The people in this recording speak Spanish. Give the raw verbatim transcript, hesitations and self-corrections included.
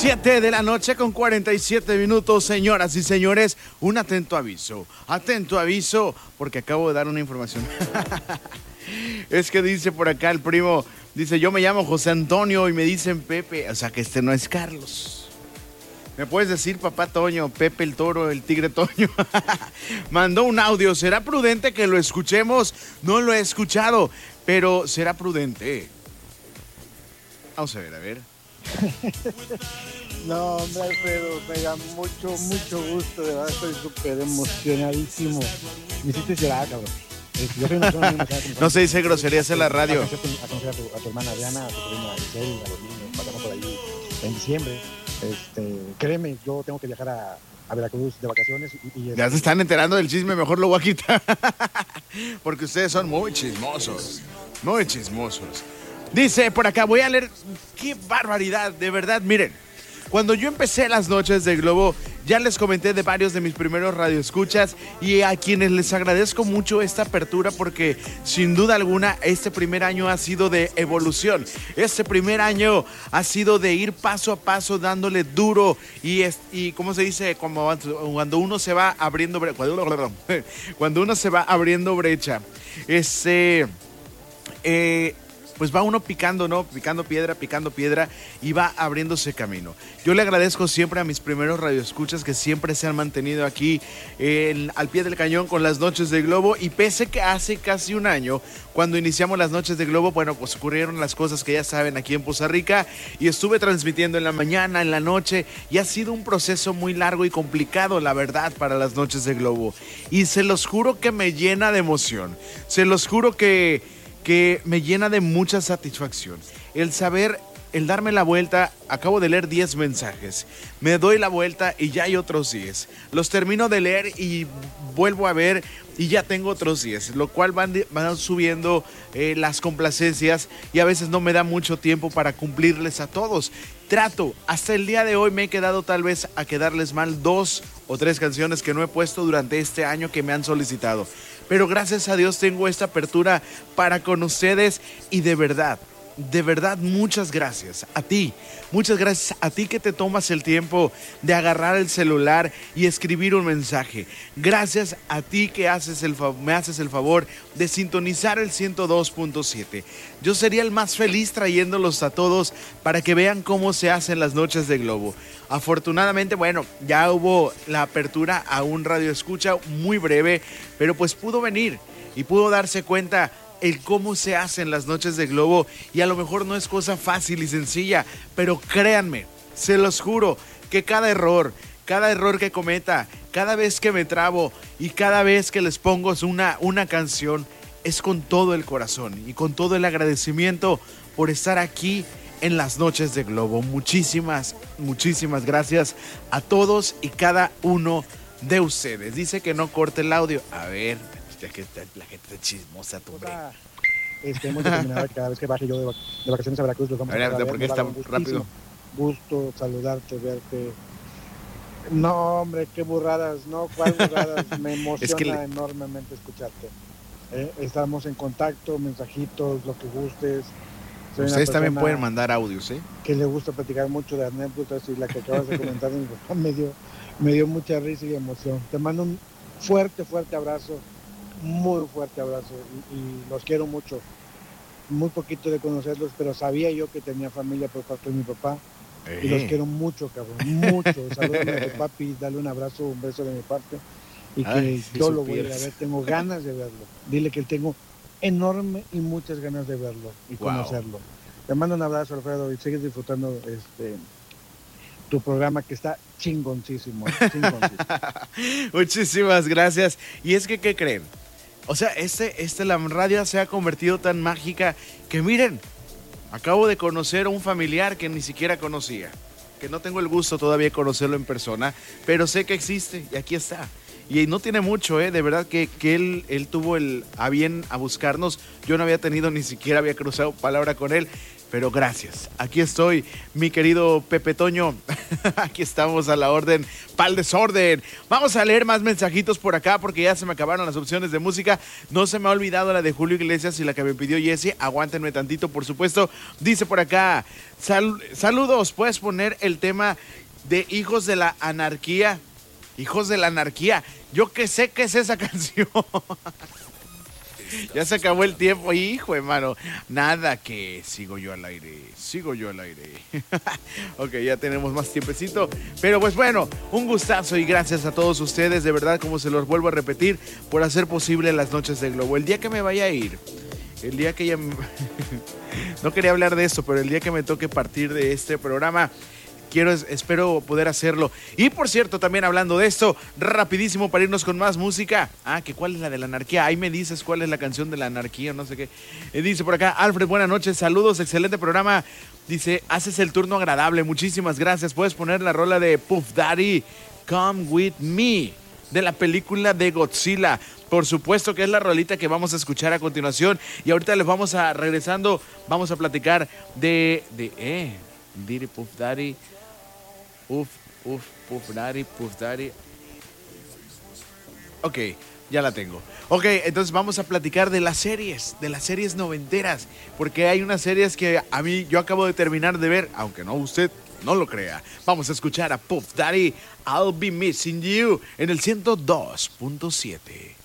Siete de la noche con cuarenta y siete minutos, señoras y señores, un atento aviso, atento aviso, porque acabo de dar una información. Es que dice por acá el primo, dice, yo me llamo José Antonio y me dicen Pepe, o sea que este no es Carlos. ¿Me puedes decir papá Toño, Pepe el Toro, el Tigre Toño? Mandó un audio, ¿será prudente que lo escuchemos? No lo he escuchado, pero será prudente. Vamos a ver, a ver. No, hombre, Alfredo, me da mucho, mucho gusto, de verdad estoy súper emocionadísimo. Me hiciste llorar, cabrón. Yo soy una persona muy emocionada. No se dice groserías en la radio. A conocer a tu, a tu hermana Diana, a tu prima Giselle, a los niños, pasamos por ahí en diciembre. Este, créeme, yo tengo que viajar a, a Veracruz de vacaciones. Y, y ya se están enterando del chisme, mejor lo voy a quitar. Porque ustedes son muy chismosos, muy chismosos. Dice por acá, voy a leer, qué barbaridad, de verdad, miren. Cuando yo empecé las noches de Globo, ya les comenté de varios de mis primeros radioescuchas y a quienes les agradezco mucho esta apertura porque sin duda alguna este primer año ha sido de evolución. Este primer año ha sido de ir paso a paso dándole duro y, es, y ¿cómo se dice? Como cuando uno se va abriendo brecha. Cuando uno se va abriendo brecha. Este... Eh, pues va uno picando, ¿no? Picando piedra, picando piedra y va abriéndose camino. Yo le agradezco siempre a mis primeros radioescuchas que siempre se han mantenido aquí en, al pie del cañón con las Noches de Globo y pese que hace casi un año, cuando iniciamos las Noches de Globo, bueno, pues ocurrieron las cosas que ya saben aquí en Poza Rica y estuve transmitiendo en la mañana, en la noche y ha sido un proceso muy largo y complicado, la verdad, para las Noches de Globo. Y se los juro que me llena de emoción, se los juro que... que me llena de mucha satisfacción. El saber, el darme la vuelta, acabo de leer diez mensajes, me doy la vuelta y ya hay otros diez. Los termino de leer y vuelvo a ver y ya tengo otros diez, lo cual van, van subiendo eh, las complacencias y a veces no me da mucho tiempo para cumplirles a todos. Trato, hasta el día de hoy me he quedado tal vez a quedarles mal dos o tres canciones que no he puesto durante este año que me han solicitado. Pero gracias a Dios tengo esta apertura para con ustedes y de verdad, de verdad muchas gracias a ti. Muchas gracias a ti que te tomas el tiempo de agarrar el celular y escribir un mensaje. Gracias a ti que haces el, me haces el favor de sintonizar el ciento dos punto siete. Yo sería el más feliz trayéndolos a todos para que vean cómo se hacen las Noches de Globo. Afortunadamente, bueno, ya hubo la apertura a un radio escucha muy breve, pero pues pudo venir y pudo darse cuenta el cómo se hacen las Noches de Globo y a lo mejor no es cosa fácil y sencilla, pero créanme, se los juro que cada error, cada error que cometa, cada vez que me trabo y cada vez que les pongo una, una canción es con todo el corazón y con todo el agradecimiento por estar aquí en las Noches de Globo. Muchísimas, muchísimas gracias a todos y cada uno de ustedes. Dice que no corte el audio. A ver, ya que la gente es chismosa, tu hombre. Este, muy determinada cada vez que baje yo de, vac de vacaciones a Veracruz. Los vamos a ver, ¿por qué está rápido? Gusto saludarte, verte. No, hombre, qué burradas, no, cuál burradas. Me emociona es que le... enormemente escucharte. Eh, estamos en contacto, mensajitos, lo que gustes. Soy Ustedes también pueden mandar audios, ¿eh? Que le gusta platicar mucho de anécdotas y la que acabas de comentar mi papá me dio, me dio mucha risa y emoción. Te mando un fuerte, fuerte abrazo, muy fuerte abrazo y, y los quiero mucho. Muy poquito de conocerlos, pero sabía yo que tenía familia por parte de mi papá eh. y los quiero mucho, cabrón, mucho. Salúdame a tu papi, dale un abrazo, un beso de mi parte y que Ay, si yo supieras. Lo voy a ir a ver, tengo ganas de verlo. Dile que tengo enorme y muchas ganas de verlo y wow. conocerlo. Te mando un abrazo, Alfredo, y sigues disfrutando este tu programa que está chingoncísimo, chingoncísimo. Muchísimas gracias. Y es que, ¿qué creen? O sea, este, este, la radio se ha convertido tan mágica que miren, acabo de conocer a un familiar que ni siquiera conocía, que no tengo el gusto todavía de conocerlo en persona, pero sé que existe y aquí está. Y no tiene mucho, ¿eh? De verdad que, que él, él tuvo el a bien a buscarnos. Yo no había tenido, ni siquiera había cruzado palabra con él. pero gracias. Aquí estoy, mi querido Pepe Toño. Aquí estamos a la orden, pa'l desorden. Vamos a leer más mensajitos por acá porque ya se me acabaron las opciones de música. No se me ha olvidado la de Julio Iglesias y la que me pidió Jesse. Aguántenme tantito, por supuesto. Dice por acá, sal- saludos, ¿puedes poner el tema de Hijos de la Anarquía? Hijos de la Anarquía. Yo que sé qué es esa canción. Ya se acabó el tiempo, hijo, hermano. Nada que sigo yo al aire, sigo yo al aire. Ok, ya tenemos más tiempecito. Pero pues bueno, un gustazo y gracias a todos ustedes, de verdad, como se los vuelvo a repetir, por hacer posible las noches de Globo. El día que me vaya a ir, el día que ya... No quería hablar de esto, pero el día que me toque partir de este programa... Quiero, espero poder hacerlo. Y por cierto, también hablando de esto, rapidísimo para irnos con más música. Ah, que cuál es la de la anarquía. Ahí me dices cuál es la canción de la anarquía, no sé qué. Eh, dice por acá, Alfred, buenas noches, saludos, excelente programa. Dice, haces el turno agradable, muchísimas gracias. Puedes poner la rola de Puff Daddy, Come With Me, de la película de Godzilla. Por supuesto que es la rolita que vamos a escuchar a continuación. Y ahorita les vamos a, regresando, vamos a platicar de, de, eh, Diddy Puff Daddy. Uf, uf, Puff Daddy, Puff Daddy. Ok, ya la tengo. Ok, entonces vamos a platicar de las series, de las series noventeras, porque hay unas series que a mí yo acabo de terminar de ver, aunque no usted no lo crea. Vamos a escuchar a Puff Daddy, I'll Be Missing You, en el ciento dos punto siete.